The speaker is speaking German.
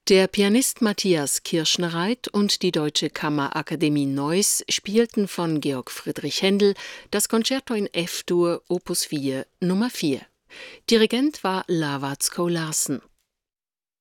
Der Pianist Matthias Kirschnereit und die Deutsche Kammerakademie Neuss spielten von Georg Friedrich Händel das Concerto in F-Dur Opus 4 Nummer 4. Dirigent war Lawatsko Larsen.